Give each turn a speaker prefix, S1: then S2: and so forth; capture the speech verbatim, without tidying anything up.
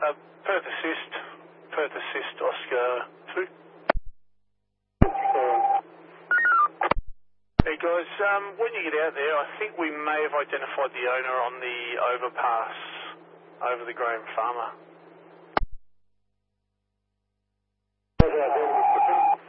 S1: Uh, Perth Assist, Perth Assist, Oscar two. Hey guys, um, when you get out there, I think we may have identified the owner on the overpass over the Graham Farmer.